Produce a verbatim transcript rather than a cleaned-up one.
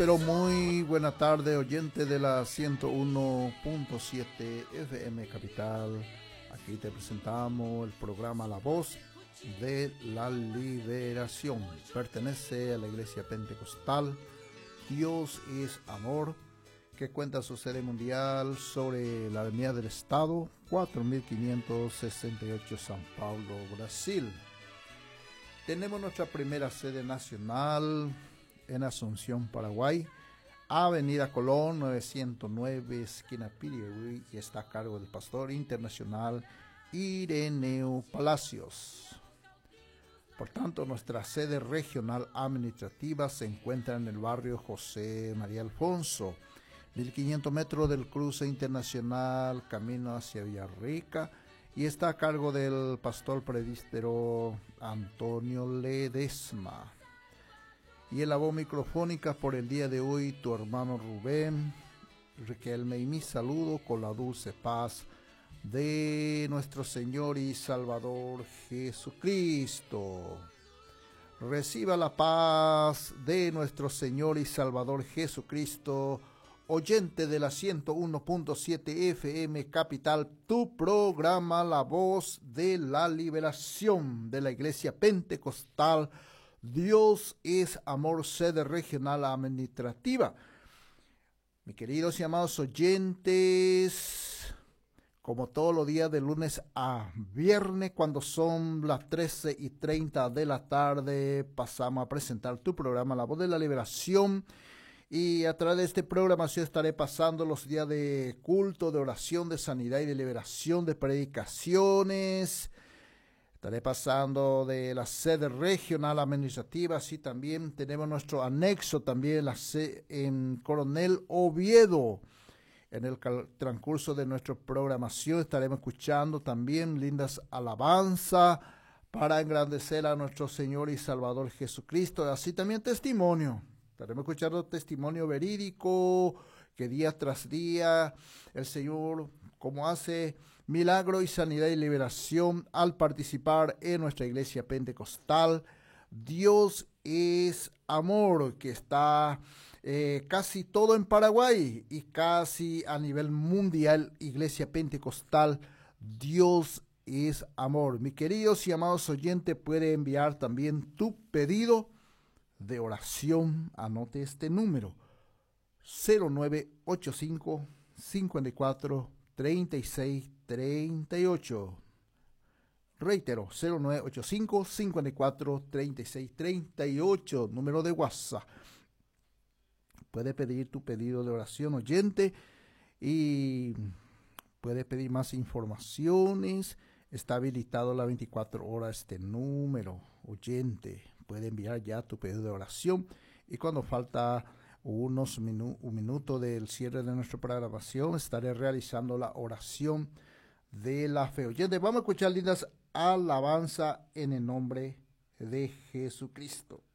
pero muy buena tarde, oyente de la ciento uno punto siete F M Capital. Aquí te presentamos el programa La Voz de la Liberación. Pertenece a la Iglesia Pentecostal Dios es Amor, que cuenta su sede mundial sobre la Avenida del Estado, cuatro mil quinientos sesenta y ocho, San Paulo, Brasil. Tenemos nuestra primera sede nacional en Asunción, Paraguay, Avenida Colón novecientos nueve, esquina Pirihue, y está a cargo del pastor internacional Ireneo Palacios. Por tanto, nuestra sede regional administrativa se encuentra en el barrio José María Alfonso, mil quinientos metros del cruce internacional camino hacia Villarrica, y está a cargo del pastor presbítero Antonio Ledesma. Y en la voz microfónica por el día de hoy, tu hermano Rubén Riquelme, y mi saludo con la dulce paz de nuestro Señor y Salvador Jesucristo. Reciba la paz de nuestro Señor y Salvador Jesucristo, oyente de la ciento uno punto siete F M Capital, tu programa La Voz de la Liberación de la Iglesia Pentecostal Dios es Amor, sede regional administrativa. Mis queridos y amados oyentes, como todos los días de lunes a viernes, cuando son las trece y treinta de la tarde, pasamos a presentar tu programa La Voz de la Liberación. Y a través de esta programación estaré pasando los días de culto, de oración, de sanidad y de liberación, de predicaciones. Estaré pasando de la sede regional administrativa, así también tenemos nuestro anexo también la sede en Coronel Oviedo. En el transcurso de nuestra programación estaremos escuchando también lindas alabanzas para engrandecer a nuestro Señor y Salvador Jesucristo, así también testimonio. Estaremos escuchando testimonio verídico, que día tras día el Señor, como hace milagro y sanidad y liberación al participar en nuestra iglesia pentecostal. Dios es Amor, que está eh, casi todo en Paraguay y casi a nivel mundial, iglesia pentecostal. Dios es Amor. Mis queridos y amados oyentes, puede enviar también tu pedido de oración. Anote este número: cero nueve ocho cinco, cinco cuatro, treinta y seis treinta y ocho. Reitero, cero nueve ocho cinco, cinco cuatro, treinta y seis treinta y ocho, número de WhatsApp. Puede pedir tu pedido de oración, oyente, y puede pedir más informaciones. Está habilitado las veinticuatro horas este número, oyente. Puede enviar ya tu pedido de oración, y cuando falta unos minu un minuto del cierre de nuestra programación, estaré realizando la oración de la fe. Oyente, vamos a escuchar lindas alabanza en el nombre de Jesucristo.